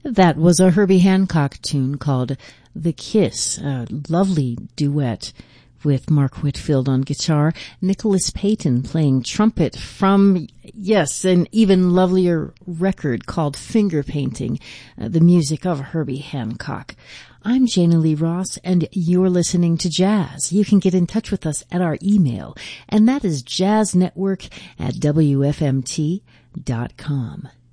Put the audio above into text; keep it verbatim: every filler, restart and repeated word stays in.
That was a Herbie Hancock tune called The Kiss, a lovely duet with Mark Whitfield on guitar, Nicholas Payton playing trumpet from, yes, an even lovelier record called Finger Painting, uh, the music of Herbie Hancock. I'm Jana Lee Ross, and you're listening to Jazz. You can get in touch with us at our email, and that is jazznetwork at W F M T dot com.